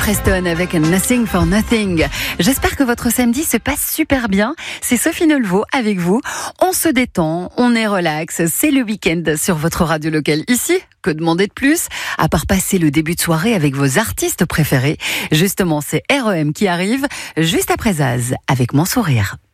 Preston avec Nothing for Nothing. J'espère que votre samedi se passe super bien. C'est Sophie Nelvaux avec vous. On se détend, on est relax. C'est le week-end sur votre radio locale ici. Que demander de plus? À part passer le début de soirée avec vos artistes préférés. Justement, c'est REM qui arrive juste après Zaz avec Mon Sourire.